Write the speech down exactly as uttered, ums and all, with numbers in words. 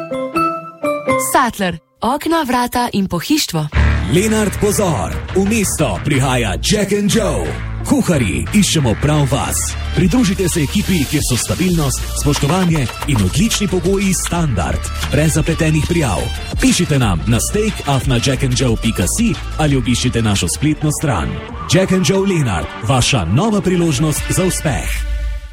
Sattler, okna, vrata in pohištvo. Lenart, pozor, v mesto prihaja Jack and Joe. Kuharji, iščemo prav vas. Pridružite se ekipi, kjer so stabilnost, spoštovanje in odlični pogoji standard. Brez zapletenih prijav. Pišite nam na steak afna jackandjoe pika si ali obiščite našo spletno stran. Jack and Joe Lenart, vaša nova priložnost za uspeh.